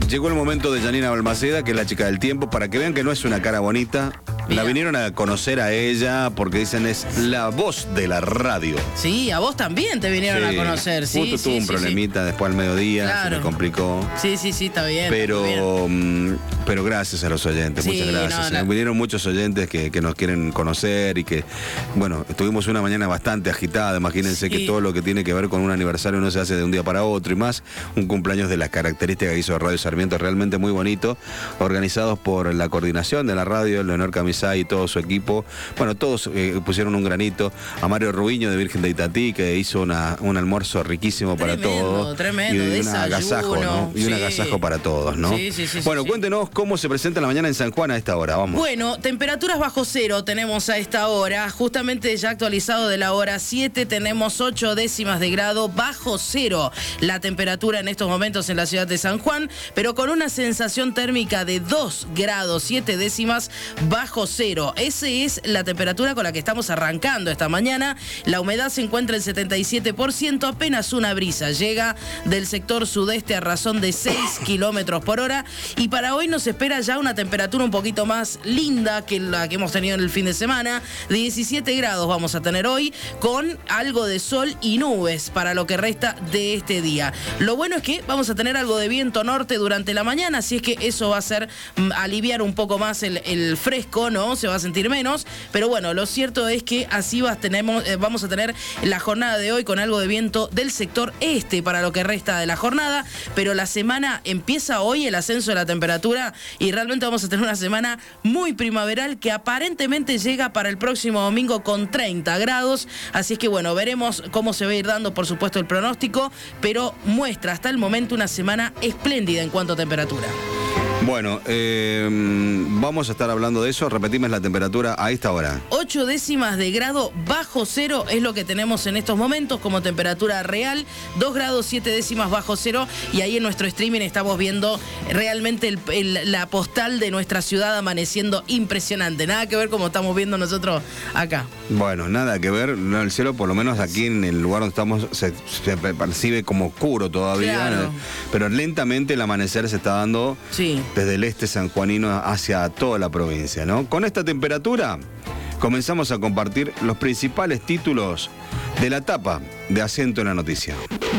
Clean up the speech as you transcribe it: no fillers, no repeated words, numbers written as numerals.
llegó el momento de Janina Balmaceda, que es la chica del tiempo, para que vean que no es una cara bonita. Mira. La vinieron a conocer a ella porque dicen es la voz de la radio. Sí, a vos también te vinieron a conocer. Sí, justo tuvo un problemita después al mediodía, claro. se me complicó. Sí, está bien. Pero gracias a los oyentes, Sí, muchas gracias. no. Vinieron muchos oyentes que nos quieren conocer y que, bueno, tuvimos una mañana bastante agitada. Imagínense que todo lo que tiene que ver con un aniversario no se hace de un día para otro, y más un cumpleaños de las características que hizo Radio Sarmiento, realmente muy bonito, organizados por la coordinación de la radio, Leonor Camisay y todo su equipo. Bueno, todos pusieron un granito. A Mario Rubiño de Virgen de Itatí, que hizo un almuerzo riquísimo para todos. Tremendo, y un agasajo, ¿no? Y un agasajo para todos, ¿no? Bueno, cuéntenos cómo se presenta la mañana en San Juan a esta hora, vamos. Bueno, temperaturas bajo cero tenemos a esta hora. Justamente ya actualizado de la hora 7, tenemos 8 décimas de grado bajo cero. La temperatura en estos momentos en la ciudad de San Juan, pero con una sensación térmica de 2 grados 7 décimas bajo cero. Esa es la temperatura con la que estamos arrancando esta mañana. La humedad se encuentra en 77%, apenas una brisa llega del sector sudeste a razón de 6 kilómetros por hora. Y para hoy nos espera ya una temperatura un poquito más linda que la que hemos tenido en el fin de semana. De 17 grados vamos a tener hoy, con algo de sol y nubes para lo que resta de este día. Lo bueno es que vamos a tener algo de viento norte durante la mañana, así es que eso va a hacer aliviar un poco más el fresco, ¿no? Se va a sentir menos, pero bueno, lo cierto es que así vamos a tener la jornada de hoy con algo de viento del sector este para lo que resta de la jornada, pero la semana empieza hoy, el ascenso de la temperatura, y realmente vamos a tener una semana muy primaveral que aparentemente llega para el próximo domingo con 30 grados, así es que bueno, veremos cómo se va a ir dando, por supuesto, el pronóstico, pero muestra hasta el momento una semana espléndida en cuanto a temperatura. Bueno, vamos a estar hablando de eso. Repetime la temperatura a esta hora. 8 décimas de grado bajo cero es lo que tenemos en estos momentos como temperatura real. 2 grados 7 décimas bajo cero. Y ahí en nuestro streaming estamos viendo realmente la postal de nuestra ciudad amaneciendo impresionante. Nada que ver como estamos viendo nosotros acá. Bueno, nada que ver. No, el cielo, por lo menos aquí en el lugar donde estamos, se percibe como oscuro todavía. Claro. Pero lentamente el amanecer se está dando. Sí. Desde el este sanjuanino hacia toda la provincia, ¿no? Con esta temperatura comenzamos a compartir los principales títulos de la tapa de Acento en la Noticia.